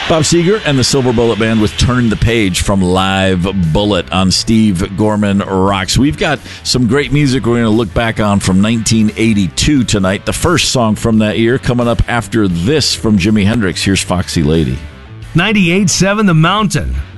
Bob Seger and the Silver Bullet Band with Turn the Page from Live Bullet on Steve Gorman Rocks. We've got some great music we're going to look back on from 1982 tonight. The first song from that year coming up after this from Jimi Hendrix. Here's Foxy Lady. 98.7 The Mountain.